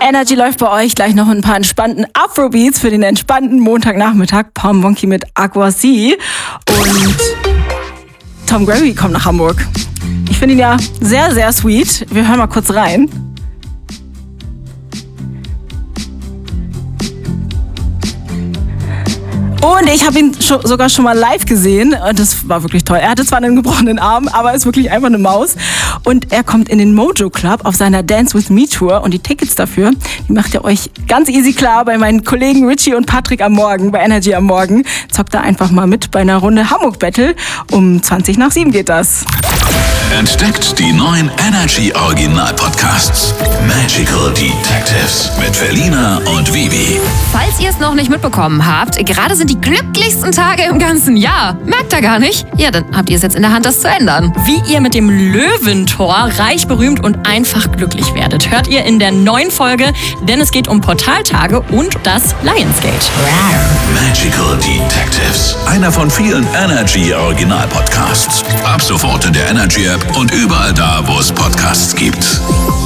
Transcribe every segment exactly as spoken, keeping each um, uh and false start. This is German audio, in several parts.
Energy läuft bei euch gleich noch ein paar entspannten Afrobeats für den entspannten Montagnachmittag. Palm Monkey mit Aqua Sea und Tom Gravy kommt nach Hamburg. Ich finde ihn ja sehr, sehr sweet. Wir hören mal kurz rein. Und ich habe ihn schon, sogar schon mal live gesehen und das war wirklich toll. Er hatte zwar einen gebrochenen Arm, aber ist wirklich einfach eine Maus. Und er kommt in den Mojo Club auf seiner Dance With Me Tour und die Tickets dafür, die macht ihr euch ganz easy klar bei meinen Kollegen Richie und Patrick am Morgen, bei Energy am Morgen. Zockt da einfach mal mit bei einer Runde Hamburg Battle. Um zwanzig nach sieben geht das. Entdeckt die neuen Energy Original Podcasts. Magical Detectives mit Felina und Vivi. Falls ihr es noch nicht mitbekommen habt, gerade sind die glücklichsten Tage im ganzen Jahr. Merkt ihr gar nicht? Ja, dann habt ihr es jetzt in der Hand, das zu ändern. Wie ihr mit dem Löwentor reich, berühmt und einfach glücklich werdet, hört ihr in der neuen Folge, denn es geht um Portaltage und das Lionsgate. Magical Detectives. Einer von vielen Energy Original Podcasts. Ab sofort in der Energy App und überall da, wo es Podcasts gibt.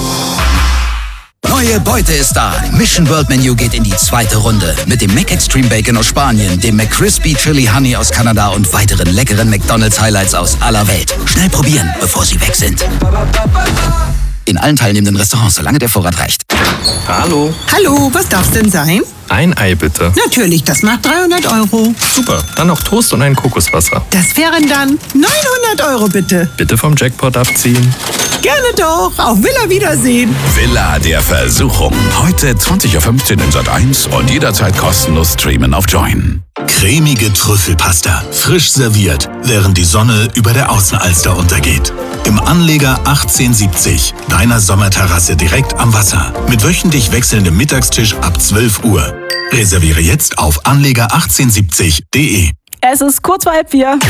Neue Beute ist da. Mission World Menu geht in die zweite Runde. Mit dem McExtreme Bacon aus Spanien, dem McCrispy Chili Honey aus Kanada und weiteren leckeren McDonald's Highlights aus aller Welt. Schnell probieren, bevor sie weg sind. In allen teilnehmenden Restaurants, solange der Vorrat reicht. Hallo. Hallo, was darf's denn sein? Ein Ei bitte. Natürlich, das macht dreihundert Euro. Super, dann noch Toast und ein Kokoswasser. Das wären dann neunhundert Euro bitte. Bitte vom Jackpot abziehen. Gerne doch, auf Villa Wiedersehen. Villa der Versuchung. Heute zwanzig Uhr fünfzehn in Sat eins und jederzeit kostenlos streamen auf Join. Cremige Trüffelpasta, frisch serviert, während die Sonne über der Außenalster untergeht. Im Anleger achtzehnhundertsiebzig, deiner Sommerterrasse direkt am Wasser. Mit wöchentlich wechselndem Mittagstisch ab zwölf Uhr. Reserviere jetzt auf anleger achtzehnhundertsiebzig punkt de. Es ist kurz vor halb vier.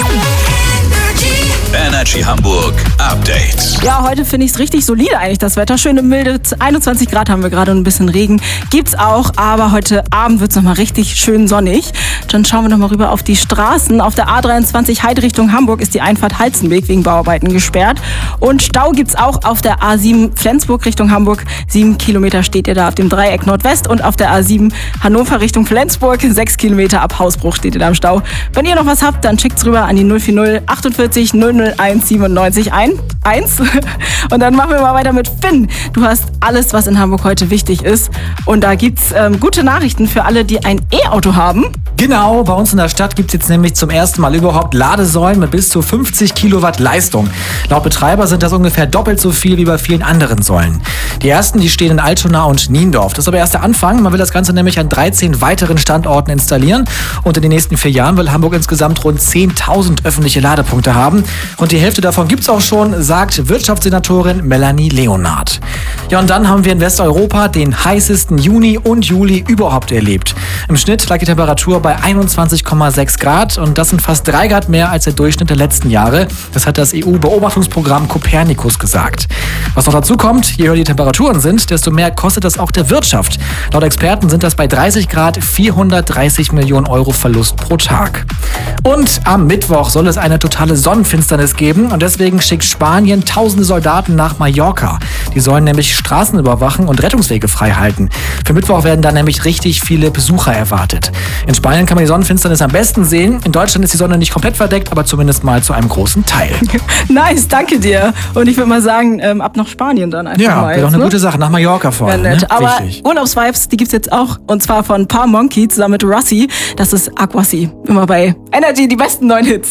Energy Hamburg Update. Ja, heute finde ich es richtig solide eigentlich, das Wetter. Schöne milde einundzwanzig Grad haben wir gerade und ein bisschen Regen gibt's auch. Aber heute Abend wird es nochmal richtig schön sonnig. Dann schauen wir nochmal rüber auf die Straßen. Auf der A dreiundzwanzig Heide Richtung Hamburg ist die Einfahrt Halzenweg wegen Bauarbeiten gesperrt. Und Stau gibt's auch auf der A sieben Flensburg Richtung Hamburg. Sieben Kilometer steht ihr da auf dem Dreieck Nordwest. Und auf der A sieben Hannover Richtung Flensburg. Sechs Kilometer ab Hausbruch steht ihr da im Stau. Wenn ihr noch was habt, dann schickt's rüber an die null vier null achtundvierzig null null eins siebenundneunzig eins. Und dann machen wir mal weiter mit Finn. Du hast alles, was in Hamburg heute wichtig ist. Und da gibt's ähm, gute Nachrichten für alle, die ein E-Auto haben. Genau, bei uns in der Stadt gibt es jetzt nämlich zum ersten Mal überhaupt Ladesäulen mit bis zu fünfzig Kilowatt Leistung. Laut Betreiber sind das ungefähr doppelt so viel wie bei vielen anderen Säulen. Die ersten, die stehen in Altona und Niendorf. Das ist aber erst der Anfang. Man will das Ganze nämlich an dreizehn weiteren Standorten installieren. Und in den nächsten vier Jahren will Hamburg insgesamt rund zehntausend öffentliche Ladepunkte haben. Und die Hälfte davon gibt's auch schon, sagt Wirtschaftssenatorin Melanie Leonard. Ja, und dann haben wir in Westeuropa den heißesten Juni und Juli überhaupt erlebt. Im Schnitt lag die Temperatur bei einundzwanzig Komma sechs Grad und das sind fast drei Grad mehr als der Durchschnitt der letzten Jahre. Das hat das E U-Beobachtungsprogramm Copernicus gesagt. Was noch dazu kommt, je höher die Temperaturen sind, desto mehr kostet das auch der Wirtschaft. Laut Experten sind das bei dreißig Grad vierhundertdreißig Millionen Euro Verlust pro Tag. Und am Mittwoch soll es eine totale Sonnenfinsternis geben und deswegen schickt Spanien tausende Soldaten nach Mallorca. Die sollen nämlich Straßen überwachen und Rettungswege frei halten. Für Mittwoch werden da nämlich richtig viele Besucher erwartet. In Spanien kann man die Sonnenfinsternis am besten sehen. In Deutschland ist die Sonne nicht komplett verdeckt, aber zumindest mal zu einem großen Teil. Nice, danke dir. Und ich würde mal sagen, ähm, ab nach Spanien dann einfach ja, mal. Ja, wäre doch eine ne? gute Sache. Nach Mallorca vor allem. Ne? Aber Wichtig. Urlaubsvibes, die gibt's jetzt auch. Und zwar von Palm Monkey zusammen mit Russi. Das ist Aqua Sea. Immer bei Energy, die besten neuen Hits.